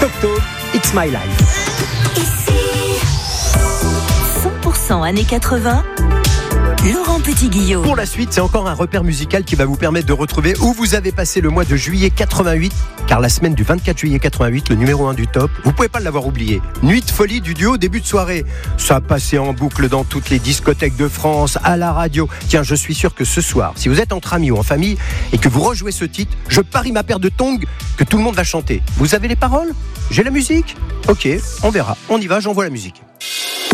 Toc Toc, It's My Life. Ici, 100% années 80, Laurent Petit-Guillaume. Pour la suite, c'est encore un repère musical qui va vous permettre de retrouver où vous avez passé le mois de juillet 88, car la semaine du 24 juillet 88, le numéro 1 du top, vous pouvez pas l'avoir oublié. Nuit de folie du duo, début de soirée. Ça a passé en boucle dans toutes les discothèques de France, à la radio. Tiens, je suis sûr que ce soir, si vous êtes entre amis ou en famille et que vous rejouez ce titre, je parie ma paire de tongs que tout le monde va chanter. Vous avez les paroles ? J'ai la musique ? Ok, on verra. On y va, j'envoie la musique.